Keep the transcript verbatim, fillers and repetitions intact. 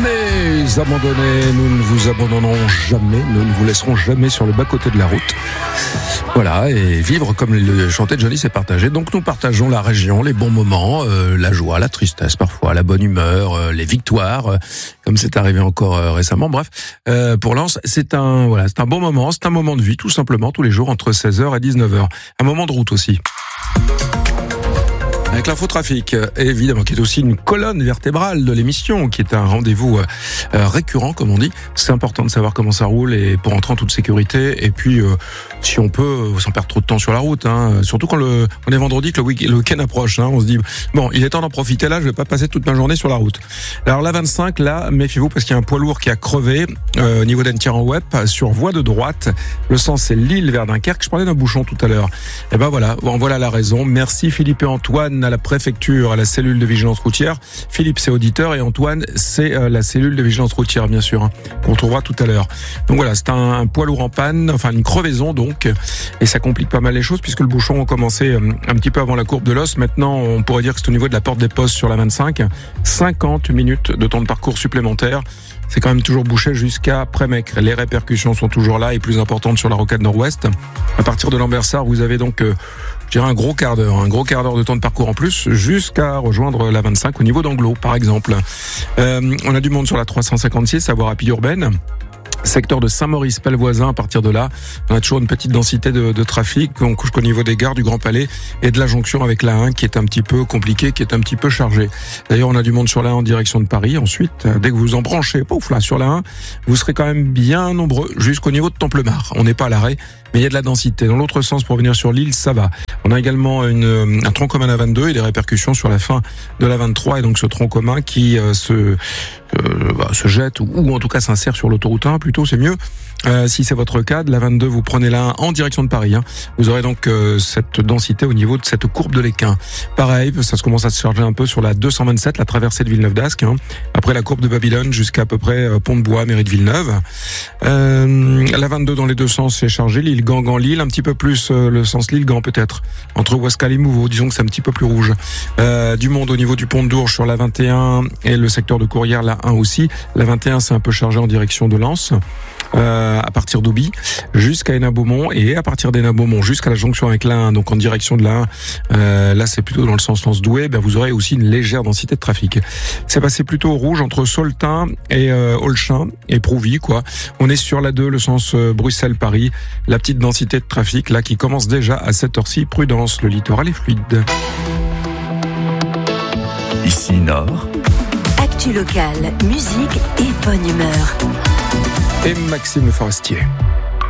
Jamais abandonnés, nous ne vous abandonnerons jamais, nous ne vous laisserons jamais sur le bas-côté de la route. Voilà, et vivre comme le chantait Johnny, c'est partager. Donc nous partageons la région, les bons moments, euh, la joie, la tristesse parfois, la bonne humeur, euh, les victoires, euh, comme c'est arrivé encore euh, récemment. Bref, euh, pour Lens, c'est un voilà, c'est un bon moment, c'est un moment de vie tout simplement, tous les jours entre seize heures et dix-neuf heures. Un moment de route aussi. Avec l'infotrafic, évidemment, qui est aussi une colonne vertébrale de l'émission, qui est un rendez-vous euh, récurrent, comme on dit. C'est important de savoir comment ça roule et pour entrer en toute sécurité. Et puis, euh, si on peut, sans perdre trop de temps sur la route, hein, surtout quand le, on est vendredi, que le, week- le week-end approche, hein, on se dit, bon, il est temps d'en profiter là, je vais pas passer toute ma journée sur la route. Alors, la vingt-cinq, là, méfiez-vous parce qu'il y a un poids lourd qui a crevé euh, au niveau d'Entia-en-Web sur voie de droite. Le sens, c'est Lille vers Dunkerque. Je parlais d'un bouchon tout à l'heure. Et ben voilà, en voilà la raison. Merci Philippe et Antoine à la préfecture, à la cellule de vigilance routière. Philippe, c'est auditeur, et Antoine, c'est euh, la cellule de vigilance routière, bien sûr, hein, qu'on retrouvera tout à l'heure. Donc voilà, c'est un, un poids lourd en panne, enfin une crevaison donc, et ça complique pas mal les choses puisque le bouchon a commencé euh, un petit peu avant la courbe de l'Os. Maintenant, on pourrait dire que c'est au niveau de la porte des postes sur la vingt-cinq. cinquante minutes de temps de parcours supplémentaire. C'est quand même toujours bouché jusqu'à Prémecre. Les répercussions sont toujours là et plus importantes sur la rocade nord-ouest. À partir de Lambersart, vous avez donc, euh, je dirais un gros quart d'heure, un gros quart d'heure de temps de parcours en plus, jusqu'à rejoindre la vingt-cinq au niveau d'Anglo, par exemple. Euh, on a du monde sur la trois cent cinquante-six, à voie rapide urbaine. Secteur de Saint-Maurice-Pelvoisin, à partir de là, on a toujours une petite densité de, de trafic. On couche qu'au niveau des gares du Grand Palais et de la jonction avec la un qui est un petit peu compliquée, qui est un petit peu chargée. D'ailleurs, on a du monde sur la un en direction de Paris. Ensuite, dès que vous en branchez, pouf, là, sur la un, vous serez quand même bien nombreux jusqu'au niveau de Templemar. On n'est pas à l'arrêt, mais il y a de la densité. Dans l'autre sens, pour venir sur l'île, ça va. On a également une, un tronc commun à vingt-deux et des répercussions sur la fin de la vingt-trois, et donc ce tronc commun qui euh, se, euh, bah, se jette ou, ou en tout cas s'insère sur l'autoroute un, plutôt, c'est mieux. Euh, si c'est votre cas, de la vingt-deux, vous prenez la un en direction de Paris. Hein. Vous aurez donc euh, cette densité au niveau de cette courbe de l'Équin. Pareil, ça se commence à se charger un peu sur la deux cent vingt-sept, la traversée de Villeneuve-d'Ascq. Hein. Après la courbe de Babylone jusqu'à à peu près euh, Pont-de-Bois, mairie de Villeneuve. Euh, la vingt-deux dans les deux sens, c'est chargé. Lille, Gand, Gand, Lille, un petit peu plus euh, le sens Lille-Gand peut-être. Entre Ouascal et Mouveau, disons que c'est un petit peu plus rouge. Euh, du monde au niveau du pont de Dourges sur la vingt et un et le secteur de Courrières, la un aussi. La vingt et un, c'est un peu chargé en direction de Lens. Euh, à partir d'Auby jusqu'à Hénin-Beaumont, et à partir d'Hénin-Beaumont jusqu'à la jonction avec la un, donc en direction de la un, euh, là c'est plutôt dans le sens Lens-Douai, ben vous aurez aussi une légère densité de trafic. C'est passé plutôt au rouge entre Soltin et euh, Olchin et Prouvy, quoi. On est sur la deux, le sens euh, Bruxelles-Paris, la petite densité de trafic là qui commence déjà à cette heure-ci. Prudence, le littoral est fluide. Ici Nord. Actu locale, musique et bonne humeur. Et Maxime Le Forestier.